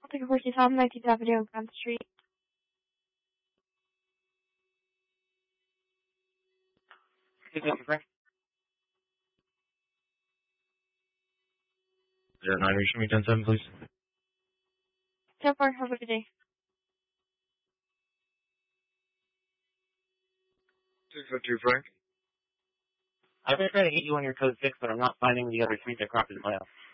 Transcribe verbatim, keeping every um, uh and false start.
I'll take a horse on nineteenth Avenue and Grand Street. zero nine, reach me ten seven, please. ten four, have a good day. six oh two, Frank. I've been trying to get you on your code six, but I'm not finding the other street that crosses my house.